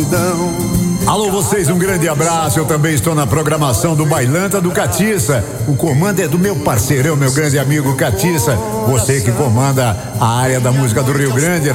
Alô, vocês, um grande abraço. Eu também estou na programação do Bailanta do Catiça. O comando é do meu parceirão, meu grande amigo Catiça. Você que comanda a área da música do Rio Grande.